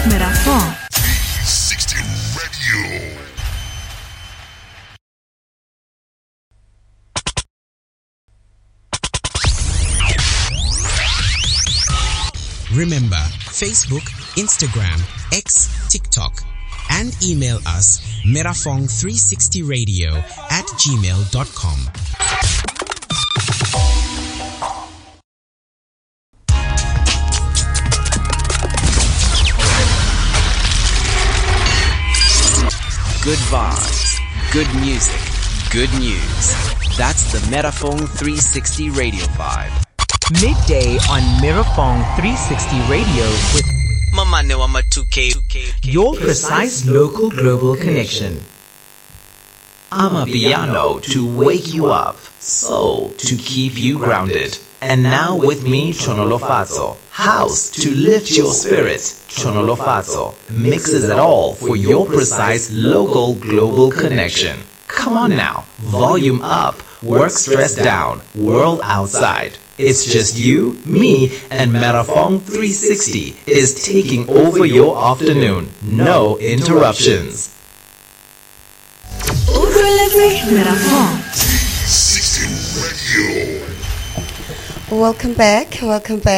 Merafon 360 Radio. Remember, Facebook, Instagram, X, TikTok, and email us merafong360radio@gmail.com. Good vibes, good music, good news. That's the Merafong 360 Radio Vibe. Midday on Merafong 360 Radio with Mamane wa 2K. your precise local global connection. Amapiano to wake you up, soul to keep you grounded. And now with me, Chonolofatso. House to lift your spirits, Chonolofatso. Mixes it all for your precise local global connection. Come on now, volume up, work stress down, world outside. It's just you, me, and Merafong 360 is taking over your afternoon. No interruptions. Merafon 360 Radio. Welcome back. Bona.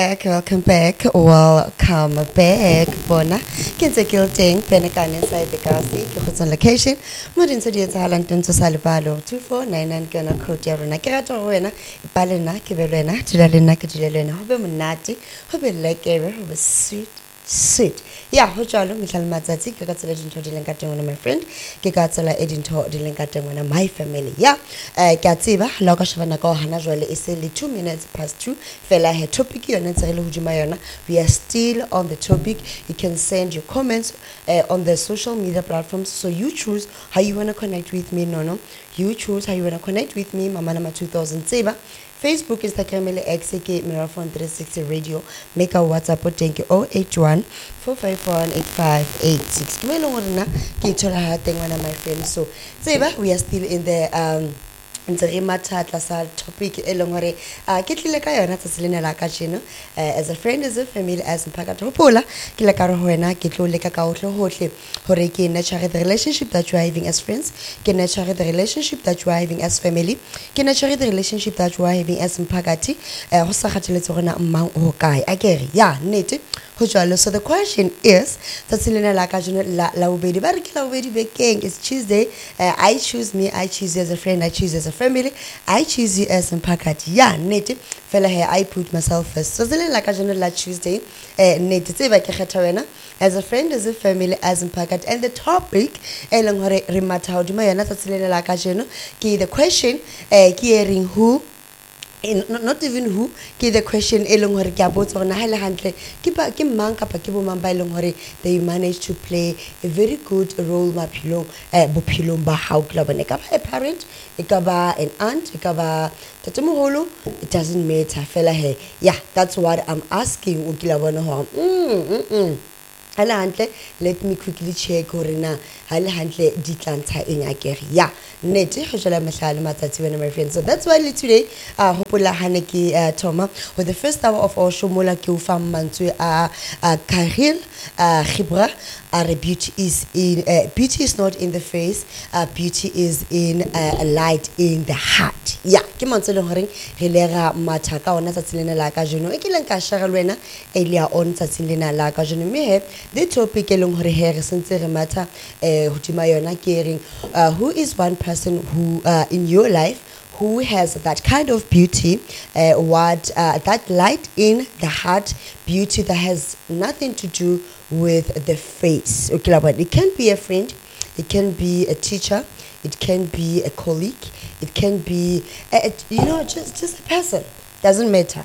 Ke ntse ke le teng Penekane inside the Kasi ke go tsona location mo dintse di etsahalang tentso sa lebalo 2499 ke na code ya rona ke rata go wena ipalena ke be le wena dula le nna ke dule le wena ho be monate ho be lekebe ho be sweet ya ho jalo mihlala matsatsi ke ka tsela dintho di leng ka teng my friend ke ka tsela edintho di leng ka teng my family ya ke a tseba la ka shebana ka hana jwale e se le 2 minutes past 2 fela he topic yona ntse re le hodima yona. We are still on the topic. You can send your comments on the social media platforms, so you choose how you want to connect with me. You choose how you want to connect with me. Mama Nama 2000 Seba Facebook, Instagram, X, Merafong 360 Radio. Make a WhatsApp or thank you 081 451 8586. My friends. So, Seba, we are still in the ntse re mathatla sa topic e leng hore ke tlile ka yona tsatsile la ka jeno as a friend, as a family, as mpaka hopola ke le ka re ho wena ke tlo leka ka hohle hore ke nurture the relationship that you are having as friends, ke nurture the relationship that you are having as family, ke nurture the relationship that you are having as mpakati ho sa kgatheletse rona mmang ho kae akere ya nnete ho jwalo. So the question is tsatsile la ka jeno la bobedi ba re ke la bobedi bekeng is Tuesday. I choose me, I choose you as a friend, I choose you as a family, I choose you as mpakati ya nnete fela here I put myself first. So tsatsile la ka jeno la Tuesday nnete tseba ke kgetha wena as a friend, as a family, as mpakati, and the topic e leng hore re matha hodima yona tsatsile la ka jeno ke the question ke ring who not even who ke the question e leng hore ke a botsa hore na ha le hantle ke mang kapa ke bo mang ba leng hore they manage to play a very good role bophelong ba hao ke la bone ka ba a parent e ka ba an aunt e ka ba tatemoholo, it doesn't matter fela he yeah, that's what I'm asking o ke la bone ho hala hantle. Let me quickly check hore na hala hantle di tlanta eng akere ya nete go jela mehlale matsatsi wena my friends. So that's why today hopola hane ke Thoma with the first hour of our show mola ke o fa mantswe a Kahil Khibra beauty is not in the face, beauty is in light in the heart. Yeah, ke mantswe le hore re le ga matha ka ona tsatsile la ka jeno e ke leng ka share lwena elia on tsatsile la ka jeno me he the topic e leng hore he re sentse re matha hodima yona ke reng who is one person who in your life who has that kind of beauty, that light in the heart, beauty that has nothing to do with the face. Okay, but it can be a friend, it can be a teacher, it can be a colleague, it can be just a person. Doesn't matter.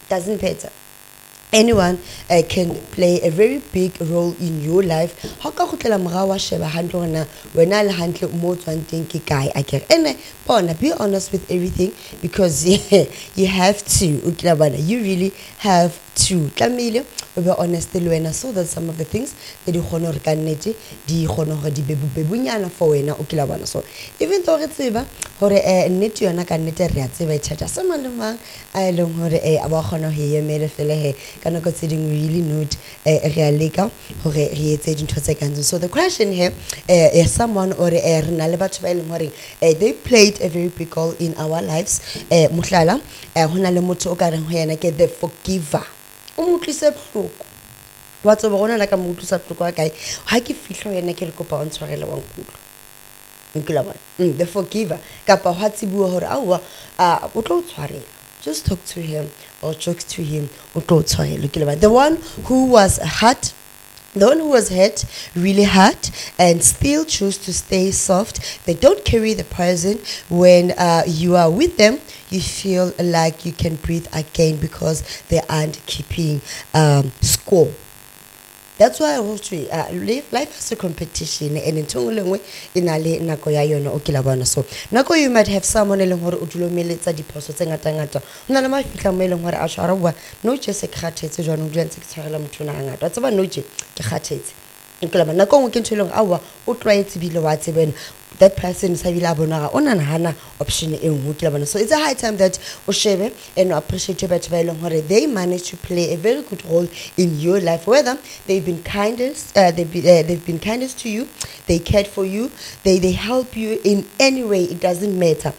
Anyone can play a very big role in your life. How ka khutlela morao wa sheba handle na wena le hantle mo tswang teng ke kae akere ene bona be honest with everything because you have to you really have two tlamehile o be honest le wena so that some of the things that di kgone gore ka nnete di kgone gore di bebunyana for wena o kila bona so even though re tseba gore nnete yona ka nnete re a tseba itšhatša sama le mang a e leng gore a ba kgona go emele fele he ka nako tse dingwe really not re a leka gore re etse dintho tse kantse so the question here is someone or re na le batho ba e leng gore they played a very big role in our lives mohlala go na le motho o ka reng go yena ke the forgiver o motlise bohloko wa tseba gona la ka mo utlwisa bohloko wa kae ha ke fihla yena ke re kopa o ntshwarele wa nkutlo nkila bona the forgiver kapa ha tsibuwa hore awa o tlo tshwarela just talk to him or talk to him o tlo tshwarela nkila bona the one who was hurt. The one who was hurt, really hurt, and still choose to stay soft. They don't carry the poison. When you are with them, you feel like you can breathe again because they aren't keeping score. That's why I want to life is a competition and in tongolengwe inale nako ya yona o kila bona so nako you might have someone eleng hore o dulomeletsa diphoso tse ngata ngata hona le mafihla mo eleng hore a tshwara bua no je se khathetse jwana o dintse ke tshwarela motho na ngata tseba no je ke khathetse nkela bona nako ngwe ke ntshweleng awa o tloetse bile wa tsebena that person is having a option in so it's a high time that Oshebe and appreciate that they managed to play a very good role in your life, whether they've been kindest, they've been kindest to you, they cared for you, they help you in any way, it doesn't matter.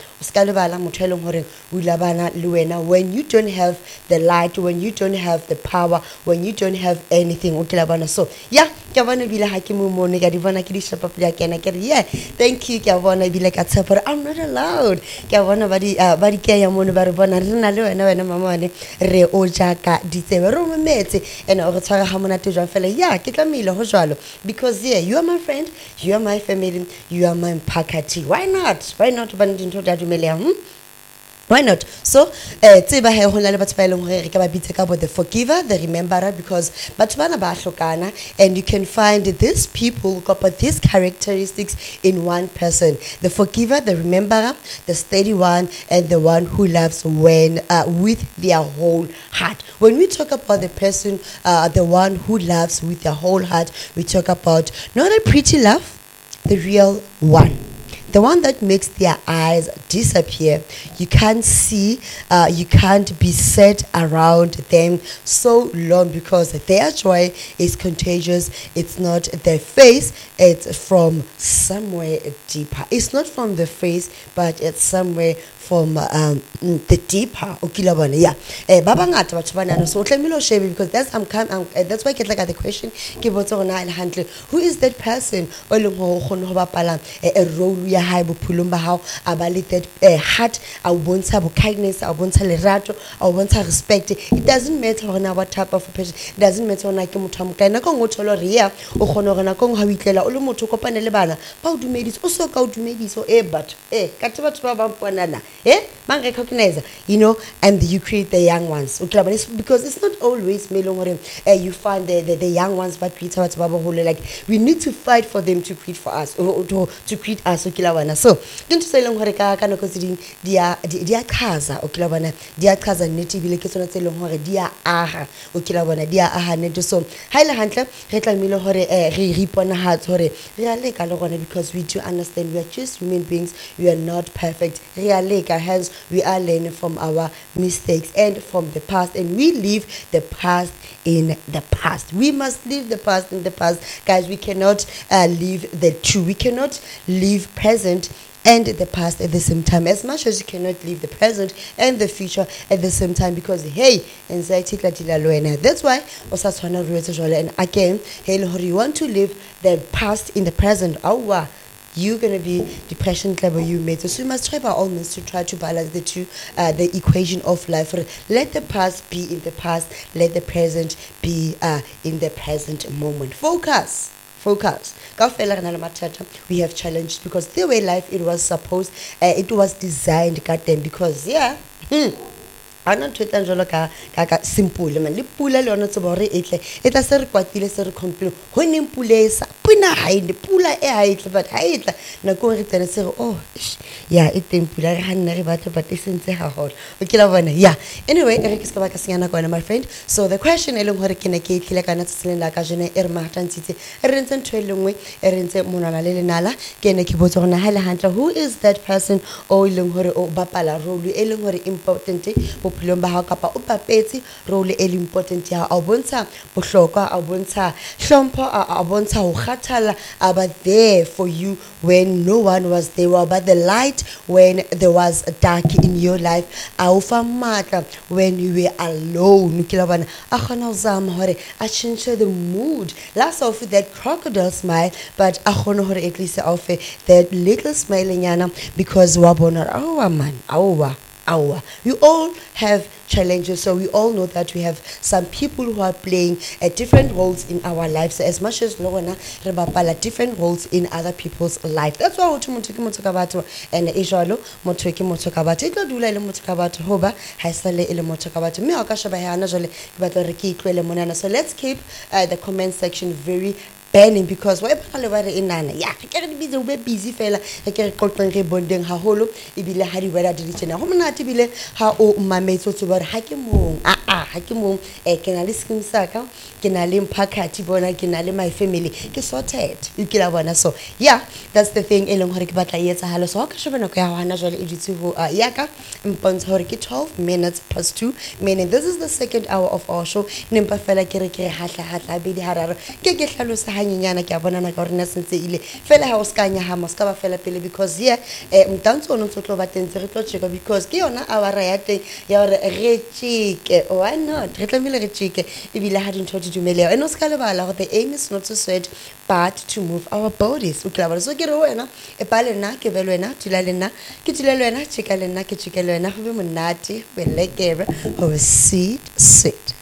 When you don't have the light, when you don't have the power, when you don't have anything, so yeah, thank you. Be like I'm not allowed. Badi kaya mono bari bona rena le wena mama ne re o jaka ditsebe ro mmetse and o tshwara ha mona tjwa fela yeah ke tlamile ho jwalo because yeah you are my friend, you are my family, you are my mpakati. Why not bana dintho da dumeleya why not? So, tseba he hona le batho ba eleng hore re ka ba bitse ka bo the forgiver, the rememberer, because batho bana ba hlokana and you can find these people but these characteristics in one person: the forgiver, the rememberer, the steady one, and the one who loves when with their whole heart. When we talk about the person, the one who loves with their whole heart, we talk about not a pretty love, the real one. The one that makes their eyes disappear. You can't see, you can't be set around them so long because their joy is contagious. It's not their face, it's from somewhere deeper. It's not from the face, but it's somewhere from the deeper. Yeah. Baba ngata batho bana so tlemilo shebe because that's that's why I get like the question ke botsa rona le handle who is that person o leng go gone go bapala a role ya hae bophelong ba hao a ba le that heart a bontsha bo kindness a bontsha lerato a bontsha respect. It doesn't matter hona what type of person, it doesn't matter hona ke motho mo kaina go ngotsholo re ya o gone rena go ha o itlela o le motho kopane le bana ba o dumedisa o so ka o dumediso but ka tse batho ba ba mponana man recognize, you know, and you create the young ones. Because it's not always you find the young ones, but like we need to fight for them to create for us or to create us. So, don't say long kana considering dia kaza dia kaza native like so not long dia aha dia aha net so highly handle retlamile hore re ripona hat hore re a leka le gone because we do understand we are just human beings, we are not perfect. Re a leka, hence we are learning from our mistakes and from the past, and we leave the past in the past. We must leave the past in the past, guys. We cannot leave the two. We cannot leave present and the past at the same time, as much as you cannot leave the present and the future at the same time, because hey, anxiety that's why and again, hey, you want to leave the past in the present. You're gonna be depression level you made. So you must try by all means to try to balance the two, the equation of life. Let the past be in the past. Let the present be in the present moment. Focus. We have challenged because the way life it was supposed, it was designed, goddamn. Because a na ntho e tlang jalo ka simple man le pula le yona tsebo gore e tle e tla se re kwatile se re complain go neng pula e sa puna ha ile pula e ha itle but ha itla nako re tsene se re oh ya e teng pula re ha nna re batla but e sentse ha hole o ke la bona yeah anyway re ke se ba ka senyana kwana my friend so the question e leng gore ke ne ke itlile kana tseleng la ka jene e re mahatantitse e re ntse ntho e lengwe e re ntse monana le lenala ke ne ke botsa gona ha le hantle who is that person o leng gore o bapala role e leng gore important bophelong ba hao kapa o papetse role e important ya a bontsha bohlokwa a bontsha hlompho a bontsha ho kgathala about there for you when no one was there about the light when there was a dark in your life a ufa matla when you were alone ke la bana a khona o zama hore a change the mood last of that crocodile smile but a khona hore at least of that little smiling yana because wa bona oh man we all have challenges so we all know that we have some people who are playing different roles in our lives as much as lona re bapala different roles in other people's life that's why motho ke motho ka batho and e jalo motho ke motho ka batho e tlo dula le motho ka batho hoba ha isale e le motho ka batho mme o ka sheba yana jale ke batla re ke itlwele monana so let's keep the comment section very burning because why ba le ba re inana ya ke re busy o be busy fela ke re qoqeng re bondeng haholo ebile ha di wela di tsena go monate bile ha o mametse tso ba re ha ke mong ha ke mong ke na le skin saka ke na le mphakathi bona ke na le my family ke sorted you ke la bona so yeah that's the thing e leng gore ke batla etsa halo so ka shebana go ya hana jwale e ditse ho yaka mpontsha gore ke 12 minutes past 2 meaning this is the second hour of our show nempa fela ke re ke hatla be di hararo ke hlalosa nyenyana ke a bona na ka rena sentse ile fela ha o ska nya ha mo ska ba fela pele because yeah mtantso ono tlo ba tentse re tlo cheka because ke yona awara ya teng ya re re chike why not re tlamile re chike ebile ha dintho di dumeleho eno ska le bala go the aim is not to sweat but to move our bodies o kla ba so ke re wena e pa le nna ke be le wena tula le nna ke tula le wena chika le nna ke chika le wena go be monate be lekere go sit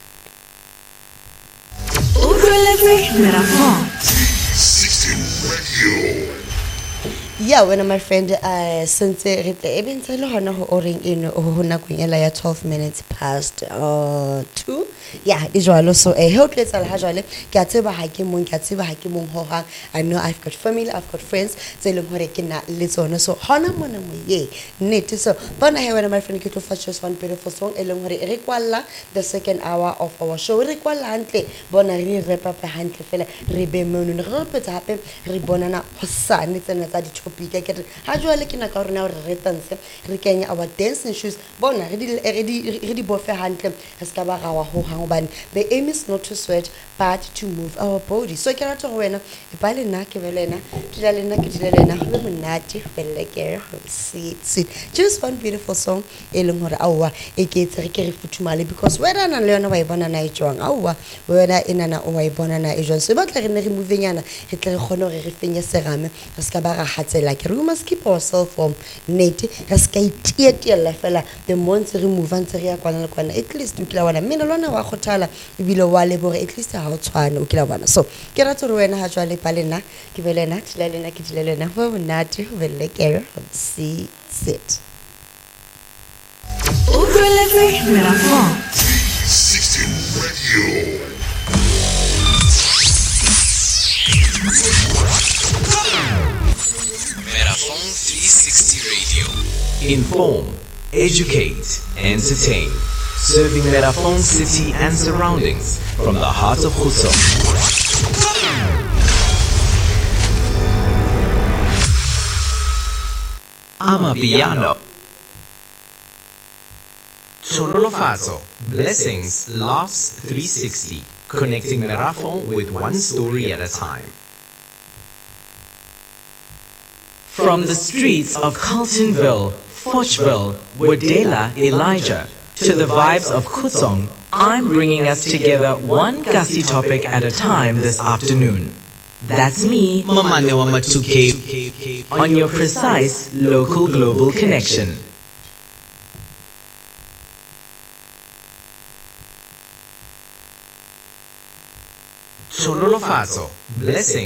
yeah when my friend since re tle e bentse le hona ho oreng eno ho nakong ela ya 12 minutes past 2 yeah e jwalo so he o tletsa ha jwale ke a tseba ha ke mong ho hang I know I've got family I've got friends tse leng hore ke na le tsona so hona mona mo ye net so bona he when my friend ke tlo fa just one beautiful song e leng hore re kwalla the second hour of our show re kwalla hantle bona re repa hantle fela re be mono re repetsa hape re bonana hosane tsena tsa di topic ke re ha jwale ke na ka rena hore re tanse re kenya our dancing shoes bona re di bofe hantle re ska ba gawa ho hang obane the aim is not to sweat but to move our body so ke rata go wena e ba le nna ke be le nna dila le nna ke dile le nna go le monate felle ke sit just one beautiful song e leng hore awa e ke tsere ke re futhumale because wena na le yona ba e bona na e tswang awa wena inana o wa e bona na e jwang so ba tla re ne re movenyana re tle re khone hore re fenye serame re ska ba ga hatsela ke re we must keep ourselves from net re ska itietela fela the months re move ntse re ya kwana le kwana at least o kila wana mina lona wa khothala ebile wa le bore at least ha o tshwane o kila bana so ke ratso re wena ha jwale pa lena ke be lena tla lena ke tla lena ho monate ho be lekere sit Marathon 360 Radio. Meraphone 360 Radio. Inform, educate, entertain. Serving Meraphone City and surroundings from the heart of Khusong. Amapiano. Tsonolofatso. Blessings Laughs 360. Connecting Meraphone with one story at a time. From the streets of Carltonville, Fochville, Wodela, Elijah, to the vibes of Kutsong, I'm bringing us together one gusty topic at a time this afternoon. That's me, Mamane wa Matuke, on your precise local global connection. Tsonolofatso. Blessings.